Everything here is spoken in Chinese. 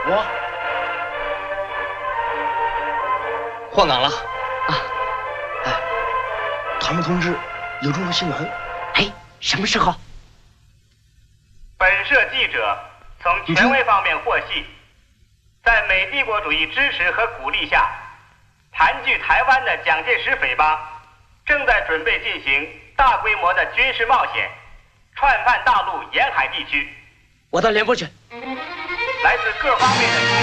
我换岗了啊！哎，他们通知有重要新闻。 哎，什么时候？ 本社记者从权威方面获悉，在美帝国主义支持和鼓励下，盘踞台湾的蒋介石匪帮正在准备进行大规模的军事冒险，串犯大陆沿海地区。 我到联播去。 来自各方面的。